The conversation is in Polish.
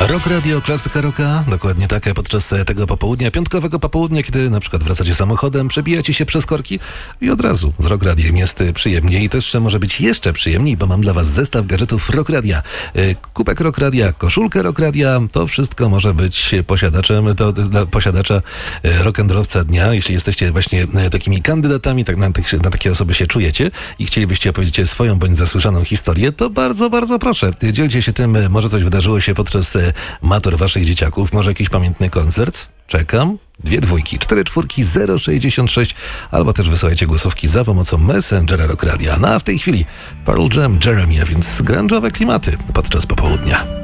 Rock Radio, klasyka rocka, dokładnie tak, podczas tego popołudnia, piątkowego popołudnia, kiedy na przykład wracacie samochodem, przebijacie się przez korki i od razu z Rock Radiem jest przyjemnie i też może być jeszcze przyjemniej, bo mam dla was zestaw gadżetów Rock Radia. Kubek Rock Radia, koszulkę Rock Radia, to wszystko może być dla posiadacza rock'n'rollowca dnia. Jeśli jesteście właśnie takimi kandydatami, tak na takie osoby się czujecie i chcielibyście opowiedzieć swoją bądź zasłyszaną historię, to bardzo, bardzo proszę, dzielcie się tym, może coś wydarzyło się podczas matur waszych dzieciaków, może jakiś pamiętny koncert? Czekam. 2 dwójki, 4 czwórki, 066, albo też wysyłajcie głosówki za pomocą Messengera Rock Radia. No a w tej chwili Pearl Jam, Jeremy, a więc grunge'owe klimaty podczas popołudnia.